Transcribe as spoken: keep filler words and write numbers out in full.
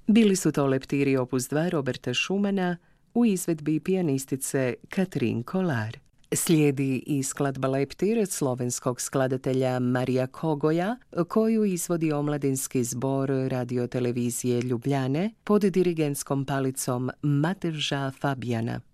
Bili su to Leptiri opus dva Roberta Schumana u izvedbi pijanistice Katrin Kolar. Slijedi i skladba Leptir slovenskog skladatelja Marija Kogoja, koju izvodi omladinski zbor radiotelevizije Ljubljane pod dirigentskom palicom Matevža Fabijana.